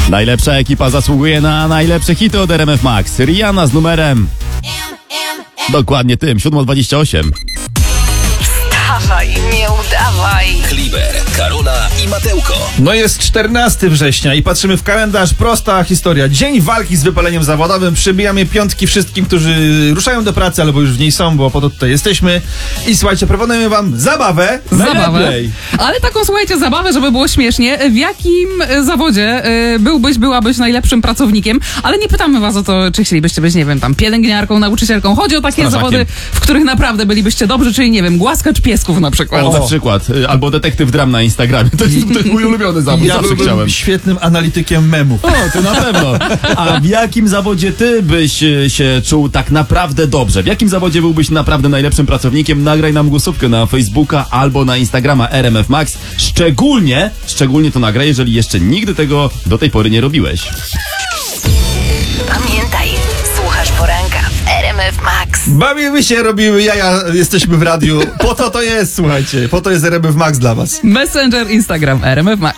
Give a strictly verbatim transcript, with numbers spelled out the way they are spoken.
Najlepsza ekipa zasługuje na najlepsze hity od R M F Max. Rihanna z numerem... Dokładnie tym, siódma dwadzieścia osiem. Wstawaj, nie udawaj. Kliber, Karola i Mateuko. No jest czternastego września i patrzymy w kalendarz. Prosta historia. Dzień walki z wypaleniem zawodowym. Przybijamy piątki wszystkim, którzy ruszają do pracy albo już w niej są, bo po to tutaj jesteśmy. I słuchajcie, proponujemy wam zabawę. Zabawę. Najlepiej. Ale taką, słuchajcie, zabawę, żeby było śmiesznie. W jakim e, zawodzie e, byłbyś, byłabyś najlepszym pracownikiem? Ale nie pytamy was o to, czy chcielibyście być, nie wiem, tam pielęgniarką, nauczycielką. Chodzi o takie Strażakiem. zawody, w których naprawdę bylibyście dobrzy, czyli nie wiem, głaskacz piesków na przykład. O, na przykład. y, Albo detektyw dram na Instagramie. To jest, to jest mój ulubiony zawód. Ja Zawsze byłbym chciałem. świetnym analitykiem memów. O, to na pewno. A w jakim zawodzie ty byś y, się czuł tak naprawdę dobrze? W jakim zawodzie byłbyś naprawdę najlepszym pracownikiem? Nagraj nam głosówkę na Facebooka albo na Instagrama R M F Max. Szczególnie, szczególnie to nagraj, jeżeli jeszcze nigdy tego do tej pory nie robiłeś. Pamiętaj, słuchasz poranka w R M F Max. Bawimy się, robimy jaja, jesteśmy w radiu. Po to to jest, słuchajcie. Po to jest R M F Max dla was. Messenger, Instagram, R M F Max.